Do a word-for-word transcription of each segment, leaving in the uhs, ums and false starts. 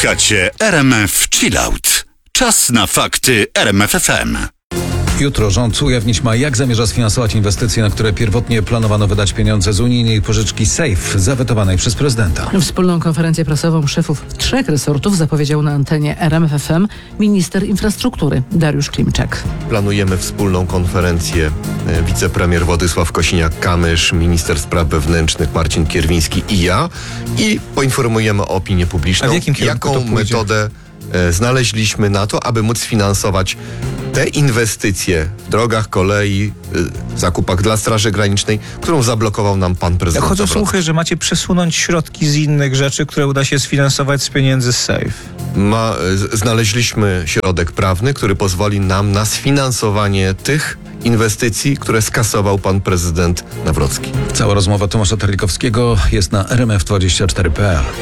Słuchacie R M F Chillout. Czas na fakty R M F F M. Jutro rząd ujawnić ma, jak zamierza sfinansować inwestycje, na które pierwotnie planowano wydać pieniądze z unijnej pożyczki SAFE, zawetowanej przez prezydenta. Wspólną konferencję prasową szefów trzech resortów zapowiedział na antenie R M F F M minister infrastruktury Dariusz Klimczak. Planujemy wspólną konferencję wicepremier Władysław Kosiniak-Kamysz, minister spraw wewnętrznych Marcin Kierwiński i ja i poinformujemy opinię publiczną, A w jakim kierunku jaką to pójdzie? metodę e, znaleźliśmy na to, aby móc finansować te inwestycje w drogach, kolei, y, zakupach dla Straży Granicznej, którą zablokował nam pan prezydent. Chodzą Nawrocki. słuchy, że macie przesunąć środki z innych rzeczy, które uda się sfinansować z pieniędzy z SAFE. Ma, z- znaleźliśmy środek prawny, który pozwoli nam na sfinansowanie tych inwestycji, które skasował pan prezydent Nawrocki. Cała rozmowa Tomasza Terlikowskiego jest na r m f dwadzieścia cztery kropka p l.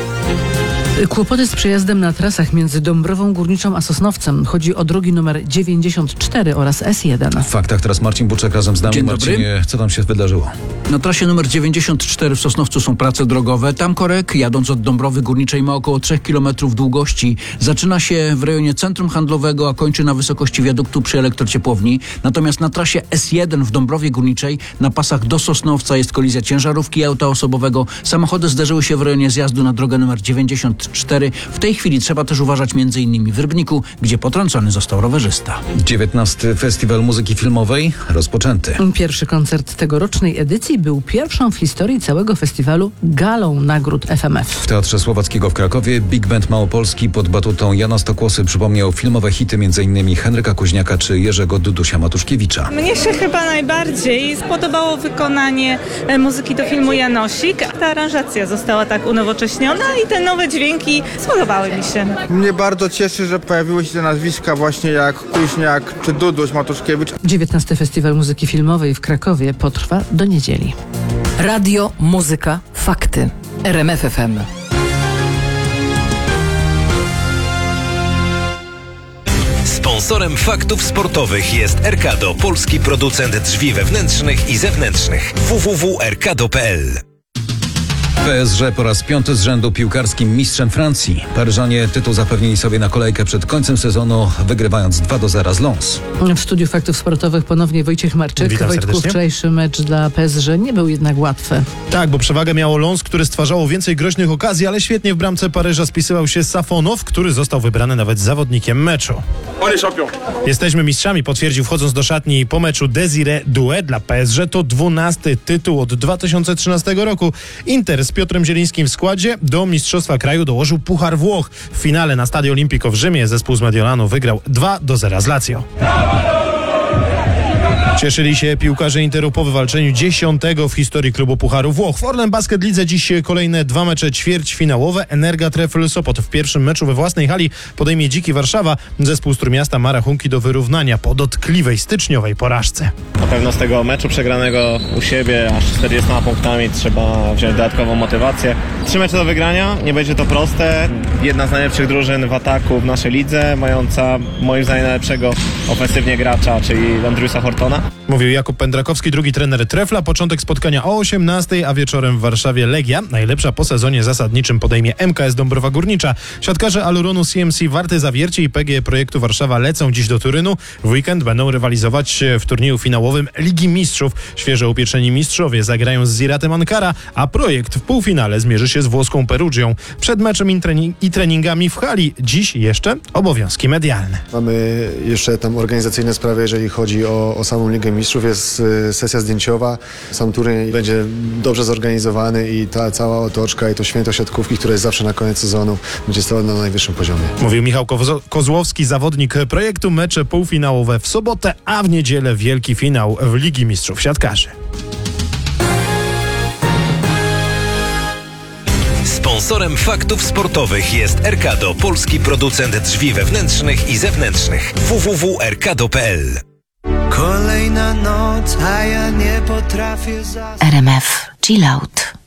Kłopoty z przejazdem na trasach między Dąbrową Górniczą a Sosnowcem. Chodzi o drogi numer dziewięćdziesiąt cztery oraz S jeden. W faktach teraz Marcin Buczek razem z nami. Dzień dobry. Marcinie, co tam się wydarzyło? Na trasie numer dziewięćdziesiąt cztery w Sosnowcu są prace drogowe. Tam korek, jadąc od Dąbrowy Górniczej, ma około trzech kilometrów długości. Zaczyna się w rejonie centrum handlowego, a kończy na wysokości wiaduktu przy elektrociepłowni. Natomiast na trasie S jeden w Dąbrowie Górniczej na pasach do Sosnowca jest kolizja ciężarówki i auta osobowego. Samochody zderzyły się w rejonie zjazdu na drogę numer dziewięćdziesiąt cztery. W tej chwili trzeba też uważać między innymi w Rybniku, gdzie potrącony został rowerzysta. dziewiętnasty Festiwal Muzyki Filmowej rozpoczęty. Pierwszy koncert tegorocznej edycji był pierwszą w historii całego festiwalu galą nagród F M F. W Teatrze Słowackiego w Krakowie Big Band Małopolski pod batutą Jana Stokłosy przypomniał filmowe hity m.in. Henryka Kuźniaka czy Jerzego Dudusia Matuszkiewicza. Mnie się chyba najbardziej spodobało wykonanie e, muzyki do filmu Janosik. Ta aranżacja została tak unowocześniona i te nowe dźwięki spodobały mi się. Mnie bardzo cieszy, że pojawiły się te nazwiska właśnie jak Kuźniak czy Duduś Matuszkiewicz. dziewiętnasty Festiwal Muzyki Filmowej w Krakowie potrwa do niedzieli. Radio, muzyka, fakty. R M F F M. Sponsorem faktów sportowych jest Erkado, polski producent drzwi wewnętrznych i zewnętrznych. w w w kropka erkado kropka p l. P S G po raz piąty z rzędu piłkarskim mistrzem Francji. Paryżanie tytuł zapewnili sobie na kolejkę przed końcem sezonu, wygrywając dwa do zera z Lens. W studiu faktów sportowych ponownie Wojciech Marczyk. Witam Wojtku, serdecznie. wczorajszy mecz dla P S G nie był jednak łatwy. Tak, bo przewagę miało Lens, które stwarzało więcej groźnych okazji, ale świetnie w bramce Paryża spisywał się Safonow, który został wybrany nawet zawodnikiem meczu. Jesteśmy mistrzami, potwierdził wchodząc do szatni po meczu Désiré Doué. Dla P S G to dwunasty tytuł od dwa tysiące trzynastego roku. Inter z Piotrem Zielińskim w składzie do mistrzostwa kraju dołożył Puchar Włoch. W finale na Stadio Olimpico w Rzymie zespół z Mediolanu wygrał dwa do zera z Lazio. Cieszyli się piłkarze Interu po wywalczeniu dziesiątego w historii klubu Pucharu Włoch. W Orlen Basket Lidze dziś kolejne dwa mecze ćwierćfinałowe. Energa Trefl Sopot w pierwszym meczu we własnej hali podejmie Dziki Warszawa. Zespół z Trójmiasta ma rachunki do wyrównania po dotkliwej styczniowej porażce. Na pewno z tego meczu przegranego u siebie aż czterdziestoma punktami trzeba wziąć dodatkową motywację. Trzy mecze do wygrania, nie będzie to proste. Jedna z najlepszych drużyn w ataku w naszej lidze, mająca moim zdaniem najlepszego ofensywnie gracza, czyli Andriusa Hortona. Mówił Jakub Pędrakowski, drugi trener Trefla. Początek spotkania o osiemnastej, a wieczorem w Warszawie Legia. Najlepsza po sezonie zasadniczym podejmie M K S Dąbrowa Górnicza. Siatkarze Aluronu C M C Warty Zawiercie i P G E Projektu Warszawa lecą dziś do Turynu. W weekend będą rywalizować w turnieju finałowym Ligi Mistrzów. Świeżo upieczeni mistrzowie zagrają z Ziratem Ankara, a Projekt w półfinale zmierzy się z włoską Perugią. Przed meczem i, trening- i treningami w hali dziś jeszcze obowiązki medialne. Mamy jeszcze tam organizacyjne sprawy, jeżeli chodzi o, o samą Ligę Mistrzów. Jest y, sesja zdjęciowa. Sam turniej będzie dobrze zorganizowany i ta cała otoczka i to święto siatkówki, które jest zawsze na koniec sezonu, będzie stało na najwyższym poziomie. Mówił Michał Kozo- Kozłowski, zawodnik Projektu. Mecze półfinałowe w sobotę, a w niedzielę wielki finał w Ligi Mistrzów Siatkarzy. Sponsorem faktów sportowych jest Erkado, polski producent drzwi wewnętrznych i zewnętrznych. w w w kropka erkado kropka p l. Kolejna noc, a ja nie potrafię zasnąć. R M F Chillout.